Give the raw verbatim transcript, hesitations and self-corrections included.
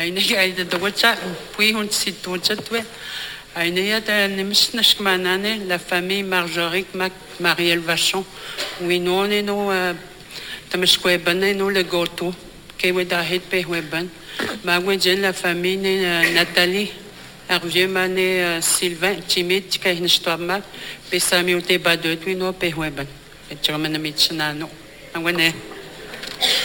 Aina ai de docha, puis on s'y docha toi. Aina ya de nemisnash manane, la famille Marjoric Mac Marielle Vachon. Oui, non, on est nos tamesqueban et nous le goto. Kewe da hit pe weban. Ma jen la famille Nathalie. Hervieux mané Sylvain, timide, qui a une histoire mal. Pe sami ou te badot, oui, non, pe weban. Et tu ramènes à Michinano. Anwane.